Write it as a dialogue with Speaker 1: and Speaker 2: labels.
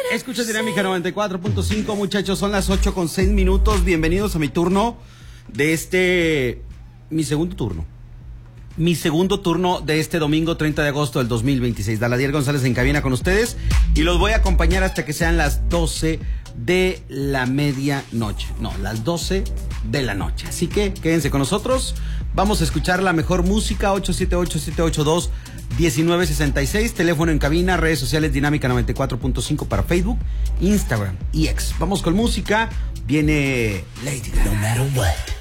Speaker 1: Escucha Dinámica 94.5, muchachos, son las 8:06. Bienvenidos a mi turno de mi segundo turno de este domingo 30 de agosto del 2026. Daladier González en cabina con ustedes y los voy a acompañar hasta que sean las 12 de la medianoche. No, las 12 de la noche. Así que quédense con nosotros. Vamos a escuchar la mejor música. 878-782-1966. Teléfono en cabina, redes sociales Dinámica 94.5 para Facebook, Instagram y X. Vamos con música. Viene Lady Gaga. No matter what.